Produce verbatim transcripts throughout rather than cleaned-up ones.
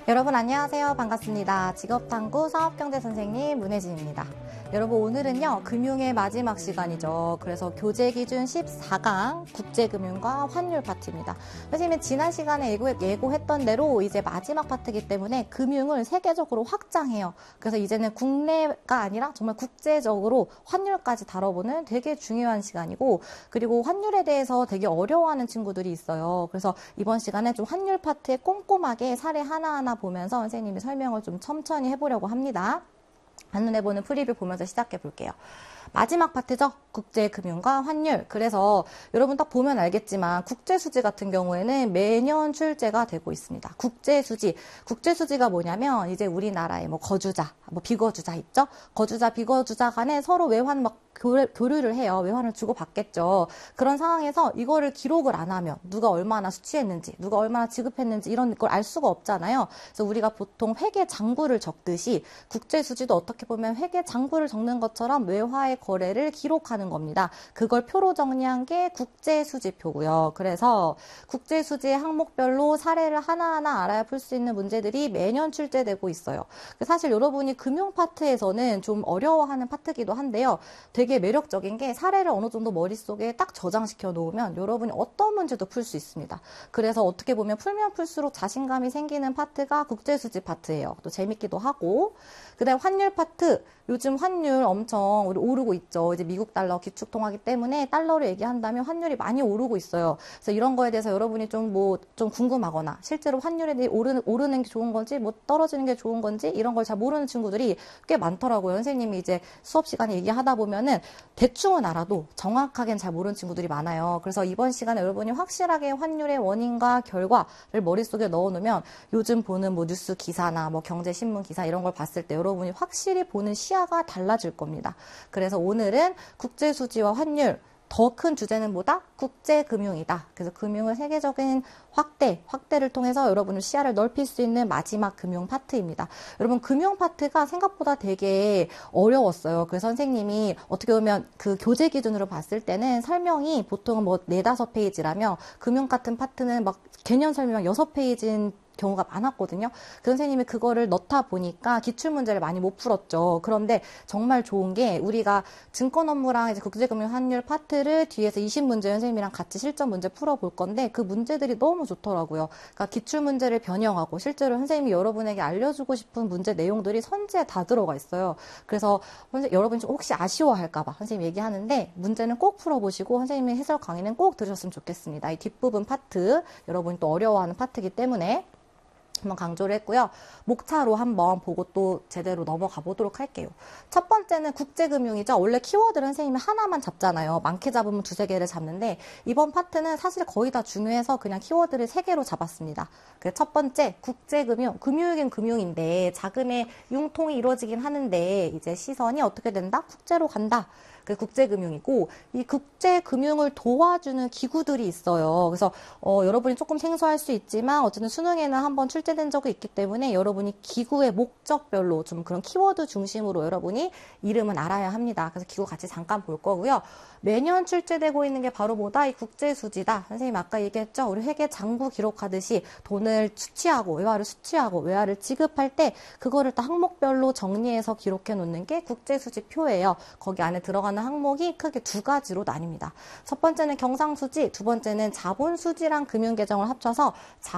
여러분 안녕하세요. 반갑습니다. 직업탐구 사업경제 선생님 문혜진입니다. 여러분 오늘은요 금융의 마지막 시간이죠. 그래서 교재기준 십사 강 국제금융과 환율 파트입니다. 선생님은 지난 시간에 예고, 예고했던 대로 이제 마지막 파트이기 때문에 금융을 세계적으로 확장해요. 그래서 이제는 국내가 아니라 정말 국제적으로 환율까지 다뤄보는 되게 중요한 시간이고, 그리고 환율에 대해서 되게 어려워하는 친구들이 있어요. 그래서 이번 시간에 좀 환율 파트에 꼼꼼하게 사례 하나하나 보면서 선생님이 설명을 좀 천천히 해보려고 합니다. 한눈에 보는 프리뷰 보면서 시작해 볼게요. 마지막 파트죠. 국제금융과 환율. 그래서 여러분 딱 보면 알겠지만 국제수지 같은 경우에는 매년 출제가 되고 있습니다. 국제수지. 국제수지가 뭐냐면 이제 우리나라의 뭐 거주자, 뭐 비거주자 있죠? 거주자, 비거주자 간에 서로 외환 막 교류, 교류를 해요. 외환을 주고받겠죠. 그런 상황에서 이거를 기록을 안 하면 누가 얼마나 수취했는지, 누가 얼마나 지급했는지 이런 걸 알 수가 없잖아요. 그래서 우리가 보통 회계 장부를 적듯이 국제수지도 어떻게 보면 회계 장부를 적는 것처럼 외화의 거래를 기록하는 겁니다. 그걸 표로 정리한 게 국제수지표고요. 그래서 국제수지의 항목별로 사례를 하나하나 알아야 풀 수 있는 문제들이 매년 출제되고 있어요. 사실 여러분이 금융 파트에서는 좀 어려워하는 파트이기도 한데요. 되게 매력적인 게 사례를 어느 정도 머릿속에 딱 저장시켜 놓으면 여러분이 어떤 문제도 풀 수 있습니다. 그래서 어떻게 보면 풀면 풀수록 자신감이 생기는 파트가 국제수지 파트예요. 또 재밌기도 하고. 그다음에 환율 파트. 요즘 환율 엄청 우리 오르고 있죠. 이제 미국 달러 기축통화기 때문에 달러로 얘기한다면 환율이 많이 오르고 있어요. 그래서 이런 거에 대해서 여러분이 좀 뭐 좀 궁금하거나 실제로 환율이 오르는, 오르는 게 좋은 건지 뭐 떨어지는 게 좋은 건지 이런 걸 잘 모르는 친구들이 꽤 많더라고요. 선생님이 이제 수업 시간에 얘기하다 보면은 대충은 알아도 정확하게는 잘 모르는 친구들이 많아요. 그래서 이번 시간에 여러분이 확실하게 환율의 원인과 결과를 머릿속에 넣어놓으면 요즘 보는 뭐 뉴스 기사나 뭐 경제신문 기사 이런 걸 봤을 때 여러분이 확실히 보는 시야가 달라질 겁니다. 그래서 오늘은 국제수지와 환율, 더 큰 주제는 뭐다? 국제금융이다. 그래서 금융을 세계적인 확대, 확대를 통해서 여러분의 시야를 넓힐 수 있는 마지막 금융 파트입니다. 여러분 금융 파트가 생각보다 되게 어려웠어요. 그래서 선생님이 어떻게 보면 그 교재 기준으로 봤을 때는 설명이 보통 뭐 네다섯 페이지라면 금융 같은 파트는 막 개념 설명 여섯 페이지인 경우가 많았거든요. 그 선생님이 그거를 넣다 보니까 기출문제를 많이 못 풀었죠. 그런데 정말 좋은 게 우리가 증권 업무랑 이제 국제금융 환율 파트를 뒤에서 이십 문제 선생님이랑 같이 실전 문제 풀어볼 건데 그 문제들이 너무 좋더라고요. 그러니까 기출문제를 변형하고 실제로 선생님이 여러분에게 알려주고 싶은 문제 내용들이 선지에 다 들어가 있어요. 그래서 여러분이 혹시 아쉬워할까봐 선생님이 얘기하는데 문제는 꼭 풀어보시고 선생님의 해설 강의는 꼭 들으셨으면 좋겠습니다. 이 뒷부분 파트 여러분이 또 어려워하는 파트이기 때문에 한번 강조를 했고요. 목차로 한번 보고 또 제대로 넘어가 보도록 할게요. 첫 번째는 국제금융이죠. 원래 키워드는 선생님이 하나만 잡잖아요. 많게 잡으면 두세 개를 잡는데 이번 파트는 사실 거의 다 중요해서 그냥 키워드를 세 개로 잡았습니다. 그래서 첫 번째 국제금융, 금융이긴 금융인데 자금의 융통이 이루어지긴 하는데 이제 시선이 어떻게 된다? 국제로 간다. 그 국제금융이고 이 국제금융을 도와주는 기구들이 있어요. 그래서 어, 여러분이 조금 생소할 수 있지만 어쨌든 수능에는 한번 출제된 적이 있기 때문에 여러분이 기구의 목적별로 좀 그런 키워드 중심으로 여러분이 이름은 알아야 합니다. 그래서 기구 같이 잠깐 볼 거고요. 매년 출제되고 있는 게 바로 뭐다? 이 국제수지다. 선생님 아까 얘기했죠? 우리 회계 장부 기록하듯이 돈을 수취하고 외화를 수취하고 외화를 지급할 때 그거를 다 항목별로 정리해서 기록해 놓는 게 국제수지표예요. 거기 안에 들어가는 항목이 크게 두 가지로 나뉩니다. 첫 번째는 경상수지, 두 번째는 자본수지랑 금융계정을 합쳐서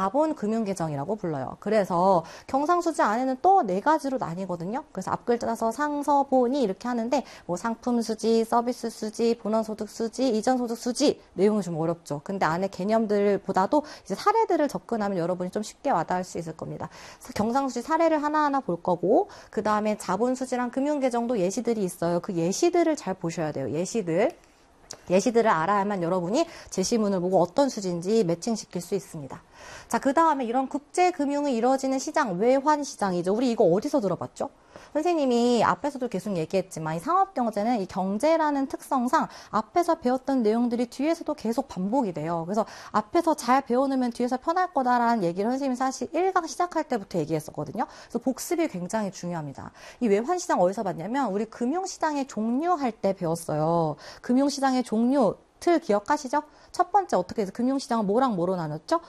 자본금융계정이라고 불러요. 그래서 경상수지 안에는 또 네 가지로 나뉘거든요. 그래서 앞글자 따서 상서, 본이 이렇게 하는데 뭐 상품수지, 서비스수지, 본원소득수지, 이전소득수지 내용이 좀 어렵죠. 근데 안에 개념들보다도 이제 사례들을 접근하면 여러분이 좀 쉽게 와닿을 수 있을 겁니다. 그래서 경상수지 사례를 하나하나 볼 거고 그 다음에 자본수지랑 금융계정도 예시들이 있어요. 그 예시들을 잘 보셔야 돼요. 예시들. 예시들을 알아야만 여러분이 제시문을 보고 어떤 수지인지 매칭시킬 수 있습니다. 자, 그 다음에 이런 국제금융이 이루어지는 시장, 외환시장이죠. 우리 이거 어디서 들어봤죠? 선생님이 앞에서도 계속 얘기했지만 이 상업경제는 이 경제라는 특성상 앞에서 배웠던 내용들이 뒤에서도 계속 반복이 돼요. 그래서 앞에서 잘 배워놓으면 뒤에서 편할 거다라는 얘기를 선생님이 사실 일 강 시작할 때부터 얘기했었거든요. 그래서 복습이 굉장히 중요합니다. 이 외환시장 어디서 봤냐면 우리 금융시장의 종류 할 때 배웠어요. 금융시장의 종류 틀 기억하시죠? 첫 번째 어떻게 해서 금융시장은 뭐랑 뭐로 나눴죠?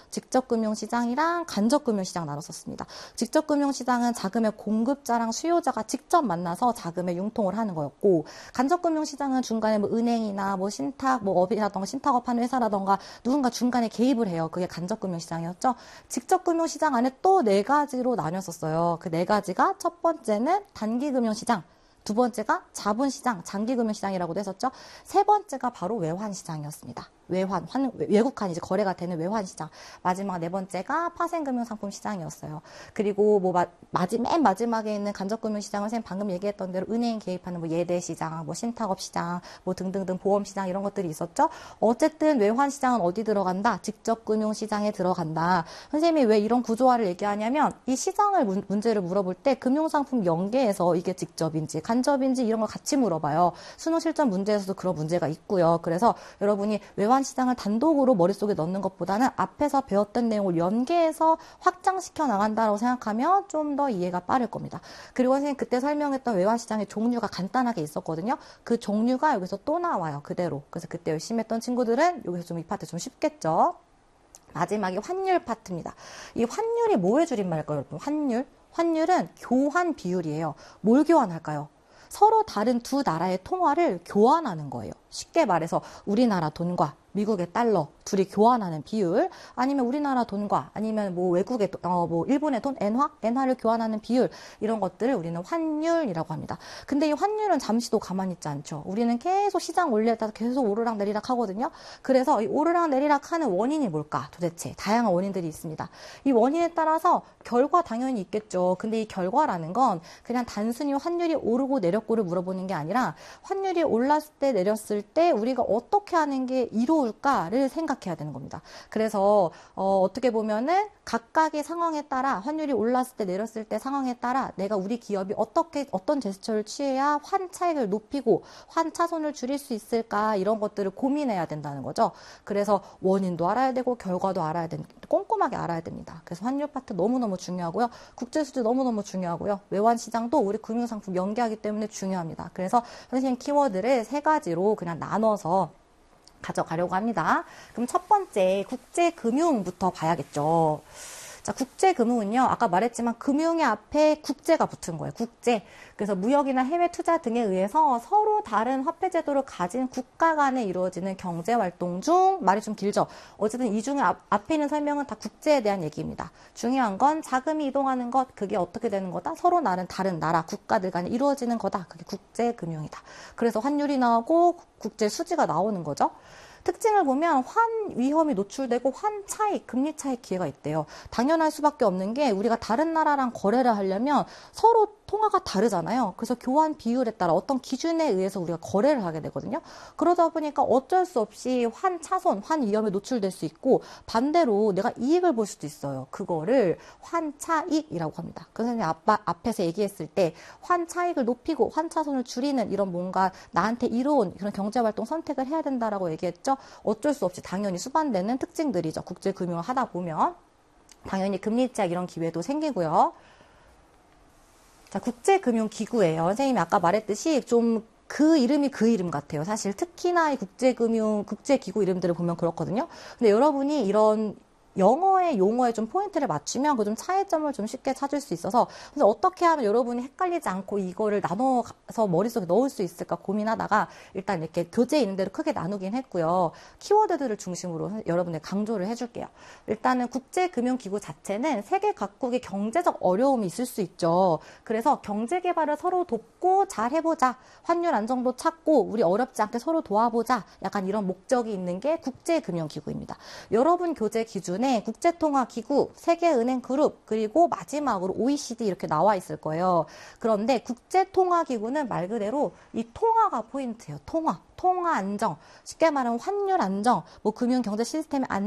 직접금융시장이랑 간접금융시장 나눴었습니다. 직접금융시장은 자금의 공급자랑 수요자가 직접 만나서 자금의 융통을 하는 거였고, 간접금융시장은 중간에 뭐 은행이나 뭐 신탁, 뭐 업이라던가 신탁업하는 회사라던가 누군가 중간에 개입을 해요. 그게 간접금융시장이었죠. 직접금융시장 안에 또 네 가지로 나뉘었었어요. 그 네 가지가 첫 번째는 단기금융시장, 두 번째가 자본시장, 장기금융시장이라고도 했었죠. 세 번째가 바로 외환시장이었습니다. 외환, 환, 외국환 이제 거래가 되는 외환시장. 마지막 네 번째가 파생금융상품시장이었어요. 그리고 뭐 마, 마지, 맨 마지막에 있는 간접금융시장은 선생님 방금 얘기했던 대로 은행 개입하는 뭐 예대시장, 뭐 신탁업시장, 뭐 등등등 보험시장 이런 것들이 있었죠. 어쨌든 외환시장은 어디 들어간다? 직접금융시장에 들어간다. 선생님이 왜 이런 구조화를 얘기하냐면 이 시장을 문, 문제를 물어볼 때 금융상품 연계에서 이게 직접인지 간접인지 이런 걸 같이 물어봐요. 수능 실전 문제에서도 그런 문제가 있고요. 그래서 여러분이 외환 시장을 단독으로 머릿속에 넣는 것보다는 앞에서 배웠던 내용을 연계해서 확장시켜 나간다고 생각하면 좀 더 이해가 빠를 겁니다. 그리고 선생님 그때 설명했던 외환시장의 종류가 간단하게 있었거든요. 그 종류가 여기서 또 나와요. 그대로. 그래서 그때 열심히 했던 친구들은 여기서 좀 이 파트 좀 쉽겠죠. 마지막이 환율 파트입니다. 이 환율이 뭐의 줄임말일까요, 여러분? 환율? 환율은 교환 비율이에요. 뭘 교환할까요? 서로 다른 두 나라의 통화를 교환하는 거예요. 쉽게 말해서 우리나라 돈과 미국의 달러 둘이 교환하는 비율, 아니면 우리나라 돈과 아니면 뭐 외국의 어 뭐 일본의 돈 엔화 엔화를 교환하는 비율, 이런 것들을 우리는 환율이라고 합니다. 근데 이 환율은 잠시도 가만히 있지 않죠. 우리는 계속 시장 원리에 따라서 계속 오르락 내리락 하거든요. 그래서 이 오르락 내리락 하는 원인이 뭘까? 도대체 다양한 원인들이 있습니다. 이 원인에 따라서 결과 당연히 있겠죠. 근데 이 결과라는 건 그냥 단순히 환율이 오르고 내렸고를 물어보는 게 아니라 환율이 올랐을 때 내렸을 때 우리가 어떻게 하는 게 이로울까를 생각해야 되는 겁니다. 그래서 어, 어떻게 보면은 각각의 상황에 따라 환율이 올랐을 때 내렸을 때 상황에 따라 내가 우리 기업이 어떻게 어떤 제스처를 취해야 환 차익을 높이고 환 차손을 줄일 수 있을까, 이런 것들을 고민해야 된다는 거죠. 그래서 원인도 알아야 되고 결과도 알아야 되는, 꼼꼼하게 알아야 됩니다. 그래서 환율 파트 너무너무 중요하고요. 국제수지 너무너무 중요하고요. 외환시장도 우리 금융상품 연계하기 때문에 중요합니다. 그래서 선생님 키워드를 세 가지로 그냥 나눠서 가져가려고 합니다. 그럼 첫 번째 국제금융부터 봐야겠죠. 자, 국제금융은요, 아까 말했지만 금융의 앞에 국제가 붙은 거예요. 국제. 그래서 무역이나 해외 투자 등에 의해서 서로 다른 화폐 제도를 가진 국가 간에 이루어지는 경제 활동 중, 말이 좀 길죠. 어쨌든 이 중에 앞, 앞에 있는 설명은 다 국제에 대한 얘기입니다. 중요한 건 자금이 이동하는 것, 그게 어떻게 되는 거다? 서로 다른 다른 나라, 국가들 간에 이루어지는 거다. 그게 국제금융이다. 그래서 환율이 나오고 국제 수지가 나오는 거죠. 특징을 보면 환 위험이 노출되고 환 차익, 금리 차익 기회가 있대요. 당연할 수밖에 없는 게 우리가 다른 나라랑 거래를 하려면 서로 통화가 다르잖아요. 그래서 교환 비율에 따라 어떤 기준에 의해서 우리가 거래를 하게 되거든요. 그러다 보니까 어쩔 수 없이 환 차손, 환 위험에 노출될 수 있고, 반대로 내가 이익을 볼 수도 있어요. 그거를 환 차익이라고 합니다. 그래서 아빠 앞에서 얘기했을 때 환 차익을 높이고 환 차손을 줄이는 이런 뭔가 나한테 이로운 그런 경제활동 선택을 해야 된다라고 얘기했죠. 어쩔 수 없이 당연히 수반되는 특징들이죠. 국제금융을 하다 보면 당연히 금리 차익 이런 기회도 생기고요. 자, 국제금융기구예요. 선생님이 아까 말했듯이 좀 그 이름이 그 이름 같아요. 사실 특히나 이 국제금융, 국제기구 이름들을 보면 그렇거든요. 근데 여러분이 이런 영어의 용어에 좀 포인트를 맞추면 그 좀 차이점을 좀 쉽게 찾을 수 있어서, 그래서 어떻게 하면 여러분이 헷갈리지 않고 이거를 나눠서 머릿속에 넣을 수 있을까 고민하다가 일단 이렇게 교재 있는 대로 크게 나누긴 했고요. 키워드들을 중심으로 여러분들 강조를 해줄게요. 일단은 국제금융기구 자체는 세계 각국의 경제적 어려움이 있을 수 있죠. 그래서 경제개발을 서로 돕고 잘 해보자, 환율 안정도 찾고 우리 어렵지 않게 서로 도와보자, 약간 이런 목적이 있는 게 국제금융기구입니다. 여러분 교재 기준에 국제통화기구, 세계은행그룹, 그리고 마지막으로 오이시디 이렇게 나와 있을 거예요. 그런데 국제통화기구는 말 그대로 이 통화가 포인트예요. 통화. 통화 안정. 쉽게 말하면 환율 안정, 뭐 금융 경제 시스템의 안정,